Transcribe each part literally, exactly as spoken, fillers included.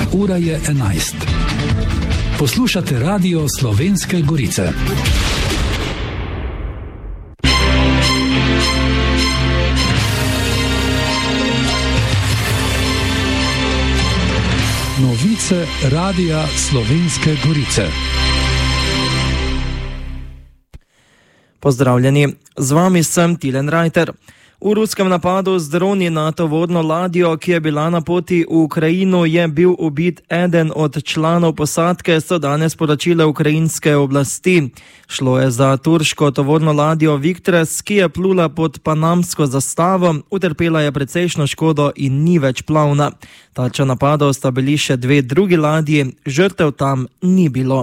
Ura je enajst. Poslušate Radio Slovenske Gorice. Novice Radia Slovenske Gorice. Pozdravljeni, z vami sem Tilen Rajter. V ruskem napadu z droni na tovorno ladjo, ki je bila na poti v Ukrajino, je bil ubit eden od članov posadke, so danes poročile ukrajinske oblasti. Šlo je za turško tovorno ladjo Victres, ki je plula pod panamsko zastavo, utrpela je precejšno škodo in ni več plavna. Tarča napadov sta bili še dve drugi ladji, žrtev tam ni bilo.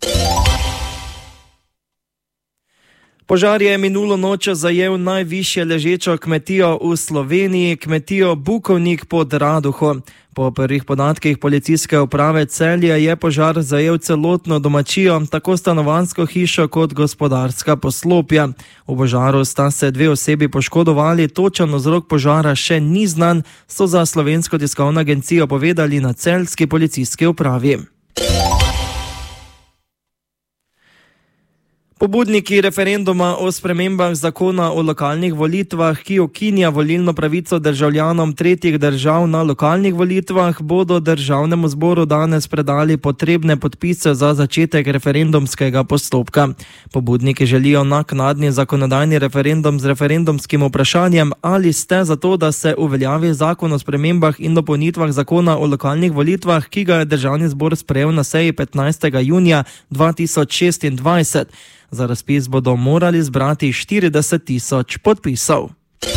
Požar je minulo noč zajel najvišje ležečo kmetijo v Sloveniji, kmetijo Bukovnik pod Raduho. Po prvih podatkih policijske uprave Celje je požar zajel celotno domačijo, tako stanovanjsko hišo kot gospodarska poslopja. V požaru sta se dve osebi poškodovali, točen vzrok požara še ni znan, so za Slovensko tiskovno agencijo povedali na celjski policijski upravi. Pobudniki referenduma o spremembah zakona o lokalnih volitvah, ki ukinja volilno pravico državljanom tretjih držav na lokalnih volitvah, bodo državnemu zboru danes predali potrebne podpise za začetek referendumskega postopka. Pobudniki želijo naknadni zakonodajni referendum z referendumskim vprašanjem, ali ste za to, da se uveljavi zakon o spremembah in dopolnitvah zakona o lokalnih volitvah, ki ga je državni zbor sprejel na seji petnajstega junija dva tisoč šestindvajset. Za razpis bodo morali zbrati štirideset tisoč podpisov.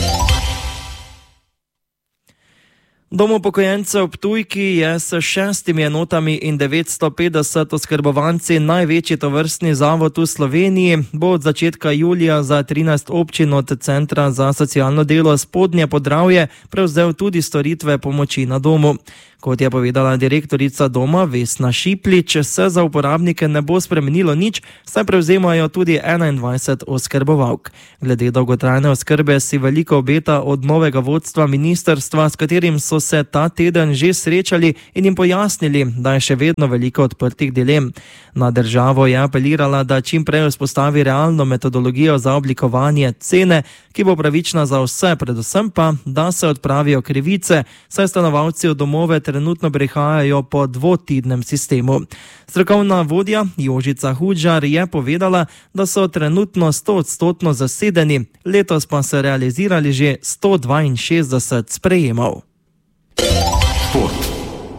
Dom upokojencev Ptujki je s šestimi enotami in devetsto petdeset oskrbovanci največji tovrstni zavod v Sloveniji. Bo od začetka julija za trinajst občin od Centra za socialno delo Spodnje Podravje prevzel tudi storitve pomoči na domu. Kot je povedala direktorica doma Vesna Šiplič, se za uporabnike ne bo spremenilo nič, saj prevzemajo tudi enaindvajset oskrbovalk. Glede dolgotrajne oskrbe si veliko obeta od novega vodstva ministrstva, s katerim so se ta teden že srečali in jim pojasnili, da je še vedno veliko odprtih dilem. Na državo je apelirala, da čim prej vzpostavi realno metodologijo za oblikovanje cene, ki bo pravična za vse, predvsem pa, da se odpravijo krivice, saj stanovalci v domove trenutno prihajajo po dvotidnem sistemu. Strokovna vodja Jožica Hudžar je povedala, da so trenutno stoodstotno zasedeni, letos pa so realizirali že sto dvainšestdeset sprejemov. Šport.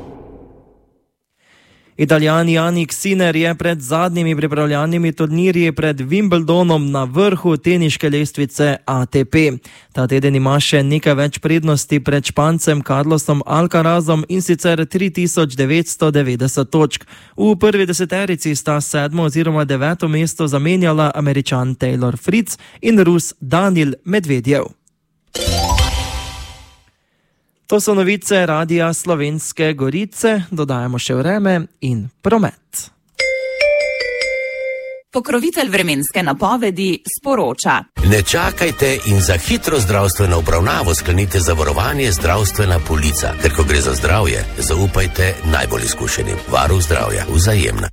Italijan Jannik Sinner je pred zadnjimi pripravljalnimi turnirji pred Wimbledonom na vrhu teniške lestvice A T P. Ta teden ima še nekaj več prednosti pred Špancem Carlosom Alcarazom in sicer tri tisoč devetsto devetdeset točk. V prvi deseterici sta sedmo oziroma deveto mesto zamenjala Američan Taylor Fritz in Rus Danil Medvedjev. To so novice Radia Slovenske Gorice, dodajamo še vreme in promet. Pokrovitelj vremenske napovedi sporoča. Ne čakajte in za hitro zdravstveno obravnavo sklenite zavarovanje zdravstvena polica. Ker ko gre za zdravje, zaupajte najbolj izkušenim. Varuh zdravja, Vzajemna.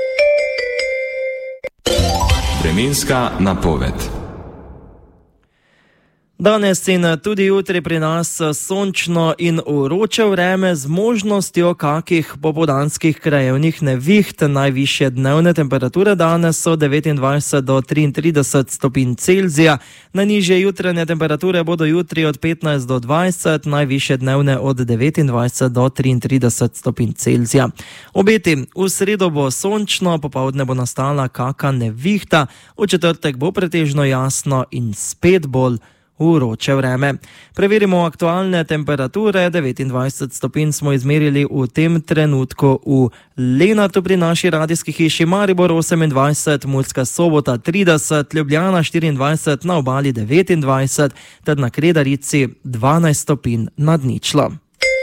Vremenska napoved. Danes in tudi jutri pri nas sončno in vroče vreme z možnostjo kakih popoldanskih krajevnih neviht. Najvišje dnevne temperature danes so devetindvajset do triintrideset stopinj Celzija. Najnižje jutranje temperature bodo jutri od petnajst do dvajset, najvišje dnevne od devetindvajset do triintrideset stopinj Celzija. Obeti: v sredo bo sončno, popoldne bo nastala kaka nevihta, v četrtek bo pretežno jasno in spet bolj vroče vreme. Preverimo aktualne temperature. devetindvajset stopinj smo izmerili v tem trenutku v Lenartu pri naši radijski hiši, Maribor osemindvajset, Murska Sobota trideset, Ljubljana štiriindvajset, na obali devetindvajset, ter na Kredarici dvanajst stopinj nad ničlo.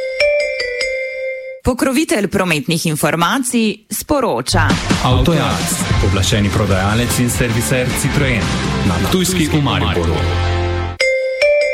Pokrovitelj prometnih informacij sporoča. Avtojakt, pooblaščeni prodajalec in serviser Citroen na Ptujski v Mariboru.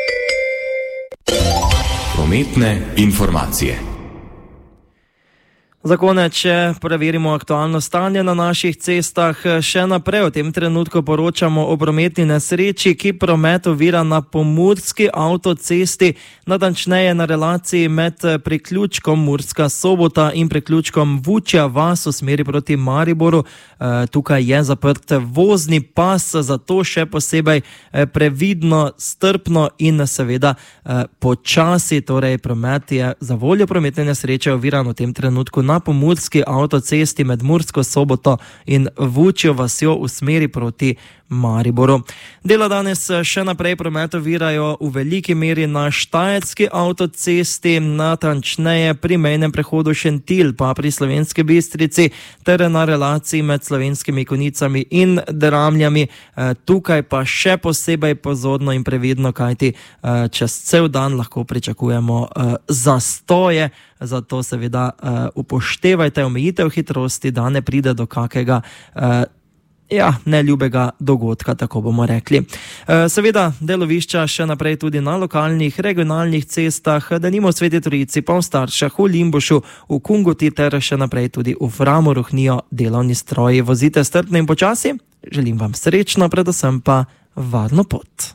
Prometne informacije. Za konec še preverimo aktualno stanje na naših cestah. Še naprej v tem trenutku poročamo o prometni nesreči, ki promet ovira na Pomurski avtocesti, natančneje na relaciji med priključkom Murska Sobota in priključkom Vučja vas v smeri proti Mariboru. Tukaj je zaprt vozni pas, zato še posebej previdno, strpno in seveda počasi, torej promet je za voljo prometne nesreče oviran v tem trenutku na Pomurski avtocesti med Mursko Soboto in Vučjo vasjo v smeri proti Mariboru. Dela danes še naprej promet ovirajo v veliki meri na Štajerski avtocesti, natančneje pri mejnem prehodu Šentilj, pa pri Slovenski Bistrici ter na relaciji med Slovenskimi Konicami in Dramljami. Tukaj pa še posebej pozorno in previdno, kajti čez cel dan lahko pričakujemo zastoje, zato seveda upoštevajte omejitev hitrosti, da ne pride do kakega Ja, neljubega dogodka, tako bomo rekli. Seveda, delovišča še naprej tudi na lokalnih, regionalnih cestah, denimo v Sveti Trojici, pa v Staršah, v Limbušu, v Kungoti ter še naprej tudi v Framu rohnijo delovni stroji. Vozite strpno in počasi, želim vam srečno, predvsem pa varno pot.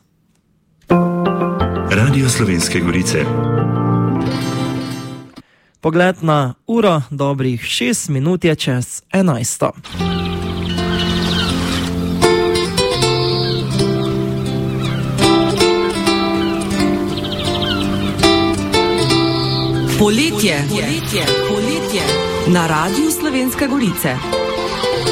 Radio Slovenske Gorice. Pogled na uro, dobrih šest minut je čez enajsto. Poletje. Poletje. Poletje. Na Radiu Slovenske Gorice.